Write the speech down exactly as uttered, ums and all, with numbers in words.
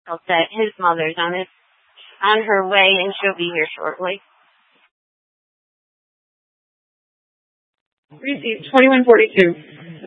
that his mother's on it, on her way, and she'll be here shortly. Receipt twenty-one forty-two.